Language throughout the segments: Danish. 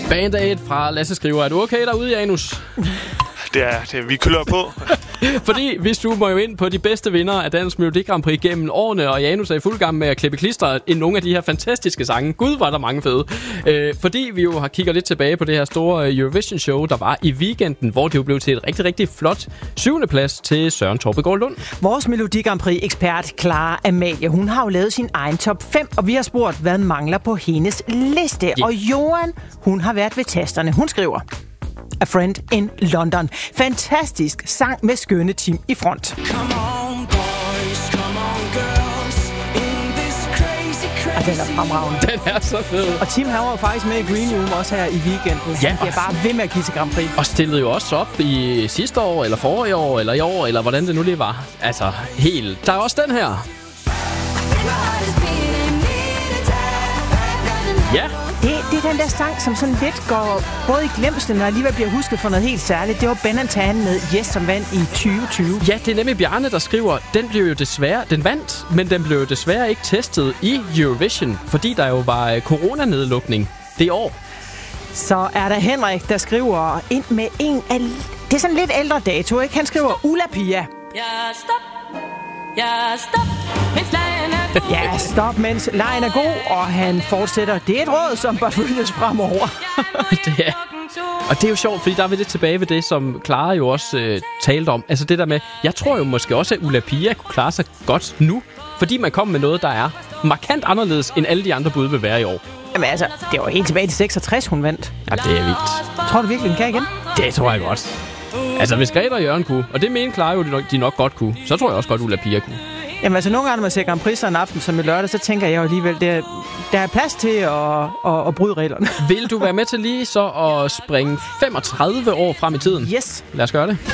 Band Aid fra Lasse Skriver. Er du okay derude, Janus? Det er vi køler på. Fordi hvis du må jo ind på de bedste vindere af Dansk Melodi Grand Prix gennem årene, og Janus er i fuld gang med at klippe klister i nogle af de her fantastiske sange. Gud, var der mange fede. Fordi vi jo har kigget lidt tilbage på det her store Eurovision-show, der var i weekenden, hvor det jo blev til et rigtig, rigtig flot 7. plads til Søren Torpegaard Lund. Vores Melodi Grand Prix-ekspert, Clara Amalie, hun har jo lavet sin egen top 5, og vi har spurgt, hvad mangler på hendes liste. Yeah. Og Johan, hun har været ved tasterne. Hun skriver: A Friend in London. Fantastisk sang med skønne team i front. Og den er fremragende. Den er så fed. Og Tim Hammer var faktisk med i Green Room også her i weekenden. Ja. Han er bare ved med at give til Grand Prix. Og stillede jo også op i sidste år, eller forrige år, eller i år, eller hvordan det nu lige var. Altså, helt. Der er også den her. Ja. Det er den der sang, som sådan lidt går både i glemslen og alligevel bliver husket for noget helt særligt. Det var Ben & Tan med Yes, som vandt i 2020. Ja, det er nemlig Bjarne, der skriver, den vandt, men den blev jo desværre ikke testet i Eurovision, fordi der jo var coronanedlukning det år. Så er der Henrik, der skriver ind med en af... Det er sådan lidt ældre dato, ikke? Han skriver Ulla Pia. Ja, stop, mens lejen er god, og han fortsætter. Det er et råd, som bør følges fremover. Det er. Og det er jo sjovt, fordi der er vi lidt tilbage ved det, som Clara jo også talte om. Altså det der med, jeg tror jo måske også, at Ulla Pia kunne klare sig godt nu, fordi man kom med noget, der er markant anderledes, end alle de andre bud vil være i år. Jamen altså, det var helt tilbage til 66, hun vandt. Ja, det er vildt. Tror du virkelig, den kan igen? Det tror jeg godt. Altså, hvis Grete og Jørgen kunne, og det mener Clara jo, de nok godt kunne, så tror jeg også godt, Ulla Pia kunne. Jamen altså, nogle gange, når man ser Grand Prix en aften som i lørdag, så tænker jeg jo alligevel, der er plads til at bryde reglerne. Vil du være med til lige så at springe 35 år frem i tiden? Yes. Lad os gøre det.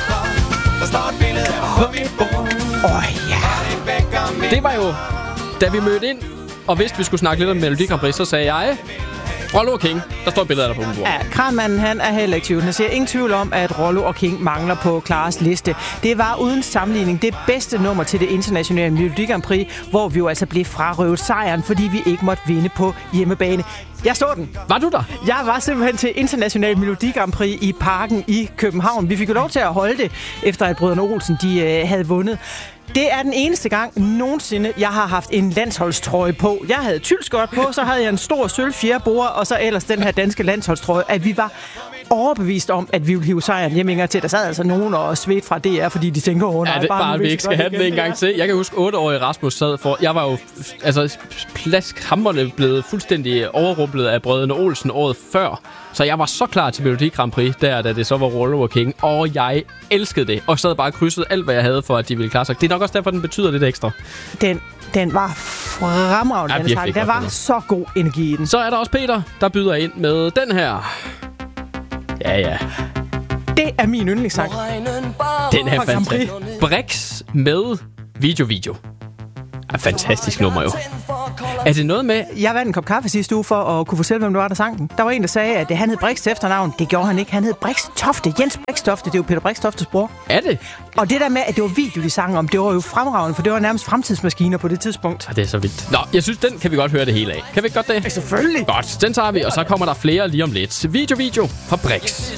Ja. Det var jo, da vi mødte ind, og vidste, vi skulle snakke lidt om Melodi Grand Prix, så sagde jeg... Rollo og King, der står billeder der på min bord. Ja, Kranmanden, han er heller ikke tvivl. Han siger ingen tvivl om, at Rollo og King mangler på Claras liste. Det var uden sammenligning det bedste nummer til det internationale Melodi Grand Prix, hvor vi jo altså blev frarøvet sejren, fordi vi ikke måtte vinde på hjemmebane. Jeg så den. Var du der? Jeg var simpelthen til international Melodi Grand Prix i Parken i København. Vi fik jo lov til at holde det, efter at brødrene Olsen de havde vundet. Det er den eneste gang nogensinde, jeg har haft en landsholdstrøje på. Jeg havde tylskort på, så havde jeg en stor sølv fjerdebord, og så ellers den her danske landsholdstrøje, at vi var overbevist om, at vi ville hive sejren hjem til. Der sad altså nogen og svedte fra DR, fordi de tænker, nej, det bare vi ikke skal have den en gang til. Jeg kan huske, 8-årige Rasmus sad for... Jeg var jo plaskhamrende blevet fuldstændig overrumplet af brødrene Olsen året før. Så jeg var så klar til Melodi Grand Prix, da det så var Rollo og King. Og jeg elskede det, og sad bare og krydsede alt, hvad jeg havde for, at de ville klare sig. Det er nok også derfor, den betyder lidt ekstra. Den var fremragende, den sang. Der var så god energi i den. Så er der også Peter, der byder ind med den her. Ja. Det er min yndlingssang. Den her fantastisk. Brix med video. Er fantastisk nummer jo. Er det noget med... Jeg vandt en kop kaffe sidste uge for at kunne fortælle, hvem det var, der sang den. Der var en, der sagde, at han hed Brix til efternavn. Det gjorde han ikke. Han hed Brix Tofte. Jens Brix Tofte. Det er jo Peter Brix Toftes bror. Er det? Og det der med, at det var video, de sang om, det var jo fremragende, for det var nærmest fremtidsmaskiner på det tidspunkt. Det er så vildt. Nå, jeg synes, den kan vi godt høre det hele af. Kan vi ikke godt det? Ja, selvfølgelig. Godt, den tager vi, og så kommer der flere lige om lidt. Video fra Brix.